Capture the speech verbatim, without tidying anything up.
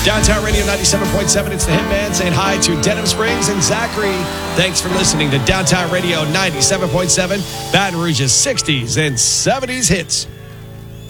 Downtown Radio ninety-seven point seven. It's the Hitman saying hi to Denham Springs and Zachary. Thanks for listening to Downtown Radio ninety-seven point seven, Baton Rouge's sixties and seventies hits.